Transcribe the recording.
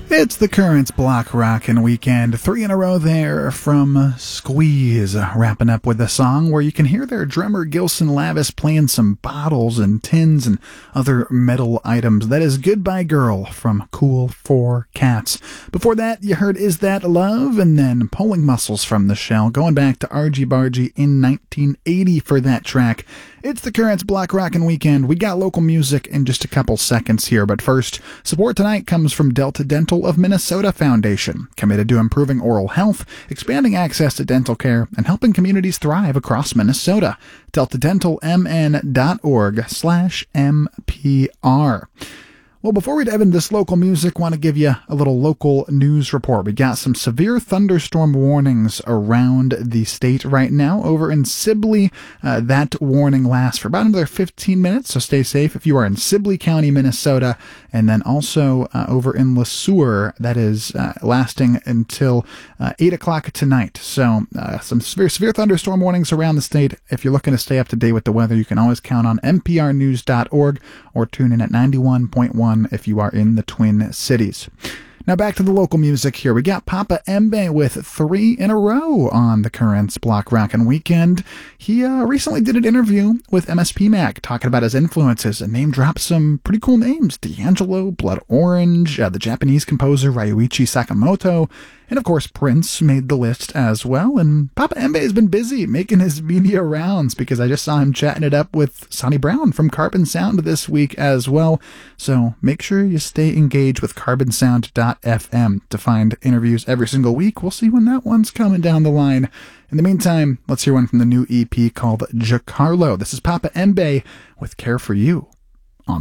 It's the Currents Block Rockin' Weekend. 3 in a row there from Squeeze, wrapping up with a song where you can hear their drummer Gilson Lavis playing some bottles and tins and other metal items. That is Goodbye Girl from Cool 4 Cats. Before that, you heard Is That Love? And then Pulling Muscles from The Shell, going back to Argy Bargy in 1980 for that track. It's the Currents Block Rockin' Weekend. We got local music in just a couple seconds here, but first, support tonight comes from Delta Dental of Minnesota Foundation, committed to improving oral health, expanding access to dental care, and helping communities thrive across Minnesota. DeltaDentalMN.org/MPR. Well, before we dive into this local music, I want to give you a little local news report. We got some severe thunderstorm warnings around the state right now. Over in Sibley, that warning lasts for about another 15 minutes, so stay safe if you are in Sibley County, Minnesota. And then also over in Le Sueur, that is lasting until 8 o'clock tonight. So some severe thunderstorm warnings around the state. If you're looking to stay up to date with the weather, you can always count on nprnews.org or tune in at 91.1 if you are in the Twin Cities. Now back to the local music here. We got Papa Embe with 3 in a row on the Currents Block Rockin' Weekend. He recently did an interview with MSP Mac talking about his influences and name dropped some pretty cool names. D'Angelo, Blood Orange, the Japanese composer Ryuichi Sakamoto, and of course Prince made the list as well. And Papa Embe has been busy making his media rounds because I just saw him chatting it up with Sonny Brown from Carbon Sound this week as well. So make sure you stay engaged with carbonsound.fm to find interviews every single week. We'll see when that one's coming down the line. In the meantime, let's hear one from the new EP called Giancarlo. This is Papa Embe with Care for You.